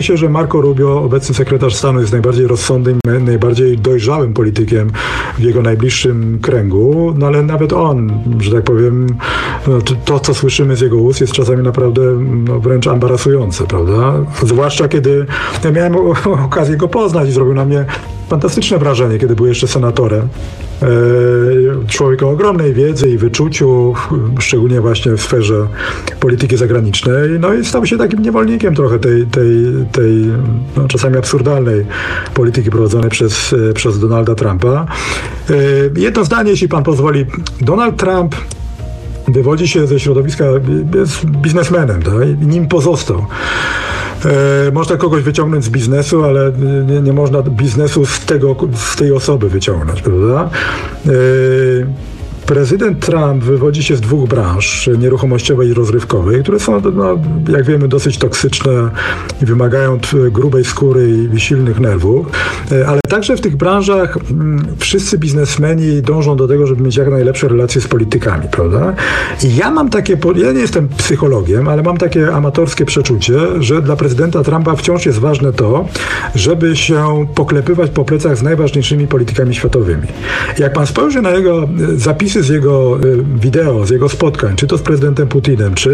się, że Marco Rubio, obecny sekretarz stanu, jest najbardziej rozsądnym, najbardziej dojrzałym politykiem w jego najbliższym kręgu, no ale nawet on, że tak powiem, to co słyszymy z jego ust, jest czasami naprawdę wręcz embarasujące, prawda? Zwłaszcza kiedy ja miałem okazję go poznać i zrobił na mnie fantastyczne wrażenie, kiedy był jeszcze senatorem. Człowiek o ogromnej wiedzy i wyczuciu, szczególnie właśnie w sferze polityki zagranicznej, no i stał się takim niewolnikiem trochę tej czasami absurdalnej polityki prowadzonej przez Donalda Trumpa. Jedno zdanie, jeśli pan pozwoli. Donald Trump wywodzi się ze środowiska, jest biznesmenem, tak? I nim pozostał. Można kogoś wyciągnąć z biznesu, ale nie można biznesu z tej osoby wyciągnąć, prawda? Prezydent Trump wywodzi się z dwóch branż, nieruchomościowej i rozrywkowej, które są, jak wiemy, dosyć toksyczne i wymagają grubej skóry i silnych nerwów, ale także w tych branżach wszyscy biznesmeni dążą do tego, żeby mieć jak najlepsze relacje z politykami, prawda? I ja nie jestem psychologiem, ale mam takie amatorskie przeczucie, że dla prezydenta Trumpa wciąż jest ważne to, żeby się poklepywać po plecach z najważniejszymi politykami światowymi. Jak pan spojrzy na jego zapisy z jego wideo, z jego spotkań, czy to z prezydentem Putinem, czy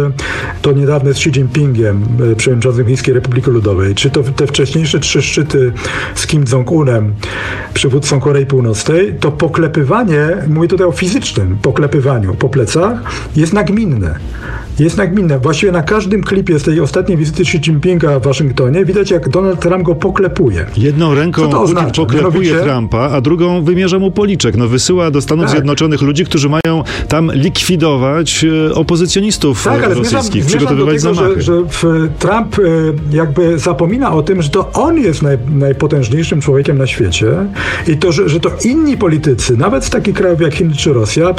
to niedawne z Xi Jinpingiem, przewodniczącym Chińskiej Republiki Ludowej, czy to te wcześniejsze 3 szczyty z Kim Jong-unem, przywódcą Korei Północnej, to poklepywanie, mówię tutaj o fizycznym poklepywaniu po plecach, jest nagminne. Właściwie na każdym klipie z tej ostatniej wizyty Xi Jinpinga w Waszyngtonie widać, jak Donald Trump go poklepuje. Jedną ręką poklepuje Trumpa, a drugą wymierza mu policzek. Wysyła do Stanów Zjednoczonych ludzi, którzy mają tam likwidować opozycjonistów rosyjskich, przygotowywać zamachy. Że Trump jakby zapomina o tym, że to on jest najpotężniejszym człowiekiem na świecie i to, że to inni politycy, nawet z takich krajów jak Chiny czy Rosja,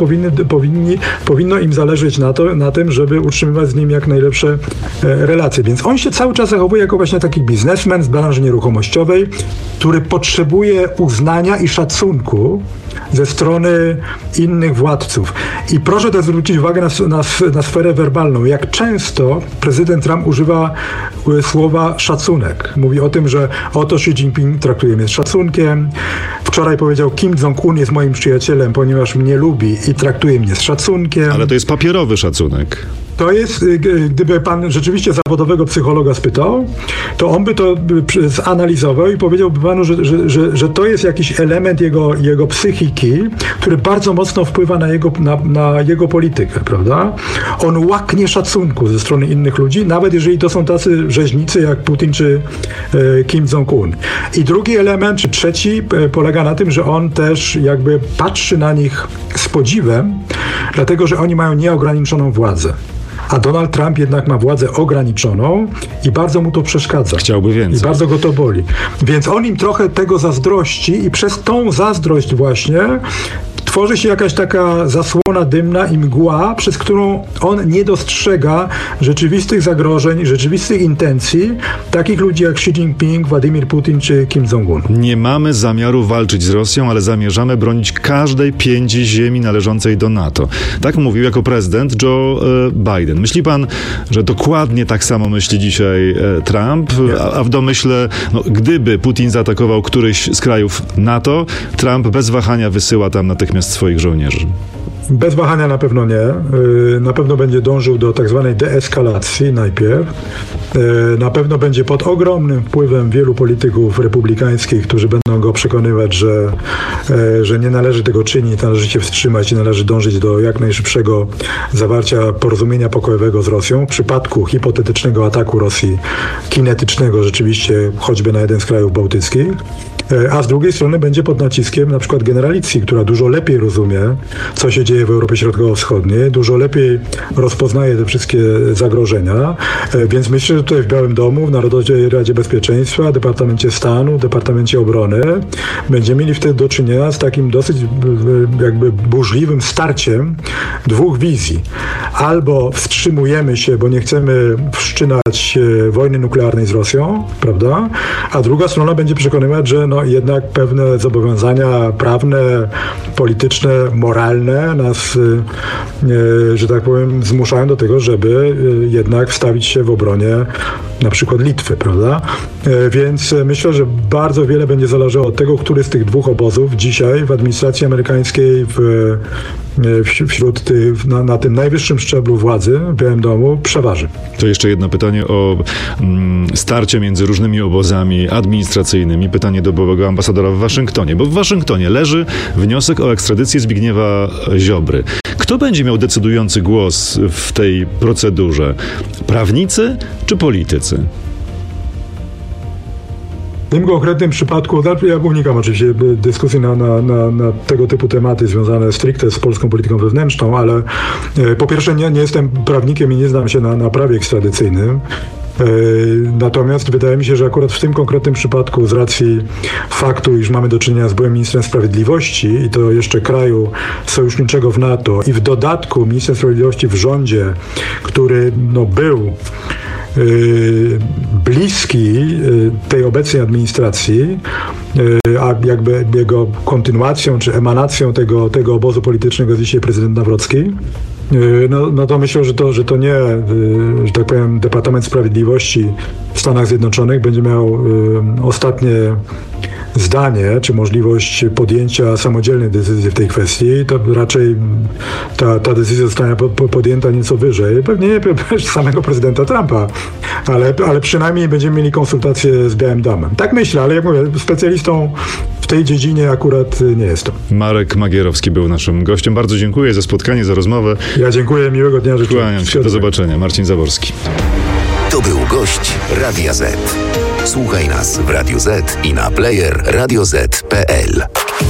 powinno im zależeć na tym, żeby utrzymywać z nim jak najlepsze relacje. Więc on się cały czas zachowuje jako właśnie taki biznesmen z branży nieruchomościowej, który potrzebuje uznania i szacunku ze strony innych władców. I proszę też zwrócić uwagę na sferę werbalną. Jak często prezydent Trump używa słowa szacunek. Mówi o tym, że oto Xi Jinping traktuje mnie z szacunkiem. Wczoraj powiedział, Kim Jong-un jest moim przyjacielem, ponieważ mnie lubi i traktuje mnie z szacunkiem. Ale to jest papierowy szacunek. To jest, gdyby pan rzeczywiście zawodowego psychologa spytał, to on by to zanalizował i powiedziałby panu, że to jest jakiś element jego psychiki, który bardzo mocno wpływa na jego politykę, prawda? On łaknie szacunku ze strony innych ludzi, nawet jeżeli to są tacy rzeźnicy jak Putin czy Kim Jong-un. I drugi element, czy trzeci, polega na tym, że on też jakby patrzy na nich z podziwem, dlatego że oni mają nieograniczoną władzę. A Donald Trump jednak ma władzę ograniczoną i bardzo mu to przeszkadza. Chciałby więcej. I bardzo go to boli. Więc on im trochę tego zazdrości i przez tą zazdrość właśnie tworzy się jakaś taka zasłona dymna i mgła, przez którą on nie dostrzega rzeczywistych zagrożeń, rzeczywistych intencji takich ludzi jak Xi Jinping, Władimir Putin czy Kim Jong-un. Nie mamy zamiaru walczyć z Rosją, ale zamierzamy bronić każdej piędzi ziemi należącej do NATO. Tak mówił jako prezydent Joe Biden. Myśli pan, że dokładnie tak samo myśli dzisiaj Trump? A w domyśle, gdyby Putin zaatakował któryś z krajów NATO, Trump bez wahania wysyła tam natychmiast swoich żołnierzy. Bez wahania na pewno nie. Na pewno będzie dążył do tak zwanej deeskalacji najpierw. Na pewno będzie pod ogromnym wpływem wielu polityków republikańskich, którzy będą go przekonywać, że nie należy tego czynić, należy się wstrzymać i należy dążyć do jak najszybszego zawarcia porozumienia pokojowego z Rosją. W przypadku hipotetycznego ataku Rosji kinetycznego rzeczywiście choćby na jeden z krajów bałtyckich. A z drugiej strony będzie pod naciskiem na przykład generalicji, która dużo lepiej rozumie, co się dzieje w Europie Środkowo-Wschodniej, dużo lepiej rozpoznaje te wszystkie zagrożenia, więc myślę, że tutaj w Białym Domu, w Narodowej Radzie Bezpieczeństwa, Departamencie Stanu, Departamencie Obrony będziemy mieli wtedy do czynienia z takim dosyć jakby burzliwym starciem dwóch wizji. Albo wstrzymujemy się, bo nie chcemy wszczynać wojny nuklearnej z Rosją, prawda? A druga strona będzie przekonywać, że jednak pewne zobowiązania prawne, polityczne, moralne nas, że tak powiem, zmuszają do tego, żeby jednak wstawić się w obronie na przykład Litwy, prawda? Więc myślę, że bardzo wiele będzie zależało od tego, który z tych dwóch obozów dzisiaj w administracji amerykańskiej, wśród tych, na tym najwyższym szczeblu władzy w Białym Domu przeważy. To jeszcze jedno pytanie o starcie między różnymi obozami administracyjnymi. Pytanie do byłego ambasadora w Waszyngtonie, bo w Waszyngtonie leży wniosek o ekstradycję Zbigniewa Ziobry. Kto będzie miał decydujący głos w tej procedurze? Prawnicy czy politycy? W tym konkretnym przypadku, ja unikam oczywiście dyskusji na tego typu tematy związane stricte z polską polityką wewnętrzną, ale po pierwsze nie jestem prawnikiem i nie znam się na prawie ekstradycyjnym. Natomiast wydaje mi się, że akurat w tym konkretnym przypadku z racji faktu, iż mamy do czynienia z byłym ministrem sprawiedliwości i to jeszcze kraju sojuszniczego w NATO i w dodatku ministrem sprawiedliwości w rządzie, który był bliski tej obecnej administracji, a jakby jego kontynuacją czy emanacją tego obozu politycznego jest dzisiaj prezydent Nawrocki. No to myślę, że to nie, że tak powiem, Departament Sprawiedliwości w Stanach Zjednoczonych będzie miał ostatnie zdanie, czy możliwość podjęcia samodzielnej decyzji w tej kwestii. To raczej ta decyzja zostanie podjęta nieco wyżej. Pewnie nie przez samego prezydenta Trumpa, ale przynajmniej będziemy mieli konsultacje z Białym Domem. Tak myślę, ale jak mówię, specjalistą w tej dziedzinie akurat nie jestem. Marek Magierowski był naszym gościem. Bardzo dziękuję za spotkanie, za rozmowę. Ja dziękuję, miłego dnia życzę. Kłaniam się, do zobaczenia. Marcin Zaborski. To był gość Radia Z. Słuchaj nas w Radio Z i na player radioz.pl.